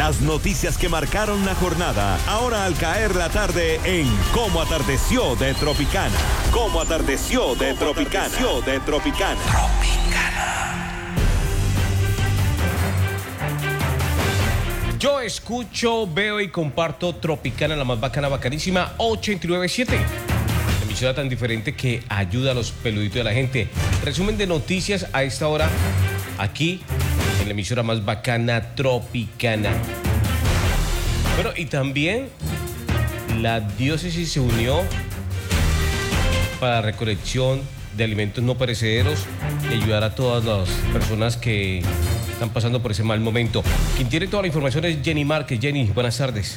Las noticias que marcaron la jornada, ahora al caer la tarde en Cómo Atardeció de Tropicana. Cómo Atardeció de Tropicana. Tropicana. Yo escucho, veo y comparto Tropicana, la más bacana, bacanísima, 89.7. La emisora tan diferente que ayuda a los peluditos de la gente. Resumen de noticias a esta hora, aquí, en la emisora más bacana, Tropicana. Bueno, y también la diócesis se unió para la recolección de alimentos no perecederos y ayudar a todas las personas que están pasando por ese mal momento. Quien tiene toda la información es Jenny Márquez. Jenny, buenas tardes.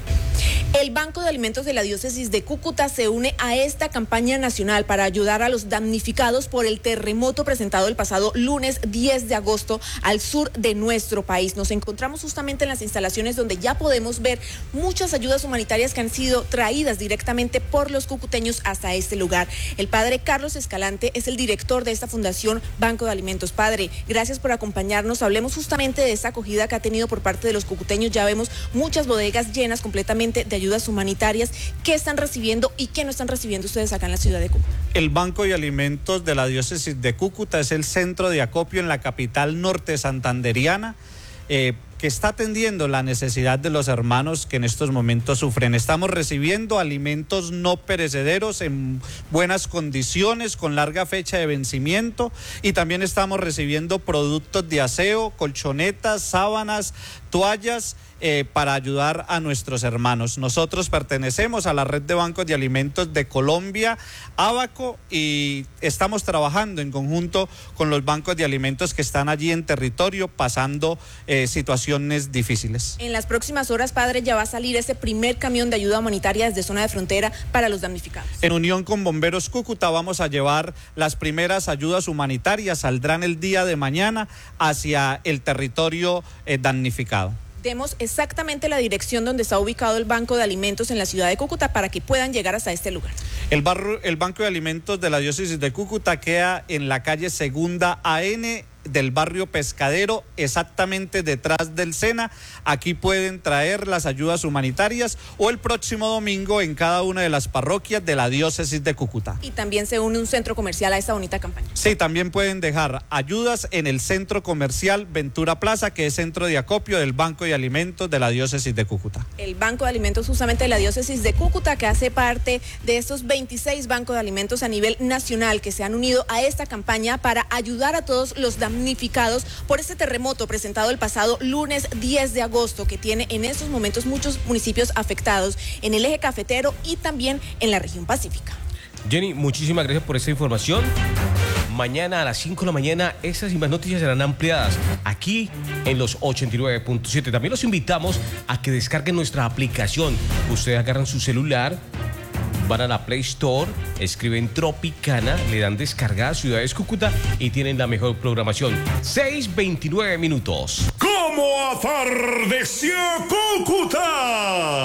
El Banco de Alimentos de la Diócesis de Cúcuta se une a esta campaña nacional para ayudar a los damnificados por el terremoto presentado el pasado lunes 10 de agosto al sur de nuestro país. Nos encontramos justamente en las instalaciones donde ya podemos ver muchas ayudas humanitarias que han sido traídas directamente por los cucuteños hasta este lugar. El padre Carlos Escalante es el director de esta fundación Banco de Alimentos. Padre, gracias por acompañarnos. Hablemos justamente de esta acogida que ha tenido por parte de los cucuteños. Ya vemos muchas bodegas llenas completamente de ayudas humanitarias. ¿Qué están recibiendo y qué no están recibiendo ustedes acá en la ciudad de Cúcuta? El Banco de Alimentos de la Diócesis de Cúcuta es el centro de acopio en la capital norte santanderiana, que está atendiendo la necesidad de los hermanos que en estos momentos sufren. Estamos recibiendo alimentos no perecederos en buenas condiciones, con larga fecha de vencimiento, y también estamos recibiendo productos de aseo, colchonetas, sábanas, toallas, para ayudar a nuestros hermanos. Nosotros pertenecemos a la red de bancos de alimentos de Colombia, Abaco, y estamos trabajando en conjunto con los bancos de alimentos que están allí en territorio pasando situaciones difíciles. En las próximas horas, padre, ya va a salir ese primer camión de ayuda humanitaria desde zona de frontera para los damnificados. En unión con Bomberos Cúcuta vamos a llevar las primeras ayudas humanitarias, saldrán el día de mañana hacia el territorio damnificado. Demos exactamente la dirección donde está ubicado el Banco de Alimentos en la ciudad de Cúcuta para que puedan llegar hasta este lugar. El Banco de Alimentos de la Diócesis de Cúcuta queda en la calle Segunda AN del barrio Pescadero, exactamente detrás del SENA. Aquí pueden traer las ayudas humanitarias o el próximo domingo en cada una de las parroquias de la Diócesis de Cúcuta. Y también se une un centro comercial a esta bonita campaña. Sí, también pueden dejar ayudas en el centro comercial Ventura Plaza, que es centro de acopio del Banco de Alimentos de la Diócesis de Cúcuta. El Banco de Alimentos justamente de la Diócesis de Cúcuta, que hace parte de estos 26 bancos de alimentos a nivel nacional que se han unido a esta campaña para ayudar a todos los damnificados por este terremoto presentado el pasado lunes 10 de agosto, que tiene en estos momentos muchos municipios afectados en el eje cafetero y también en la región pacífica. Jenny, muchísimas gracias por esta información. Mañana a las 5 de la mañana estas y más noticias serán ampliadas aquí en los 89.7. También los invitamos a que descarguen nuestra aplicación. Ustedes agarran su celular, van a la Play Store, escriben Tropicana, le dan descarga a Ciudades Cúcuta y tienen la mejor programación. 6:29 minutos. ¿Cómo atardeció Cúcuta?